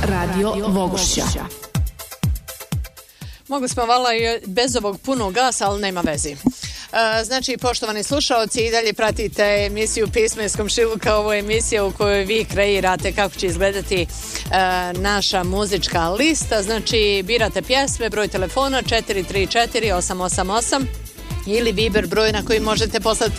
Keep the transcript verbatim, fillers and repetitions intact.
Radio Vogošća. Mogli smo vala i bez ovog punog gasa, ali nema vezi. Znači, poštovani slušaoci, i dalje pratite emisiju Pismo iz komšiluka. Ovo je emisija u kojoj vi kreirate kako će izgledati e, naša muzička lista. Znači, birate pjesme, broj telefona četiri tri četiri osam osam osam ili Viber broj na koji možete poslati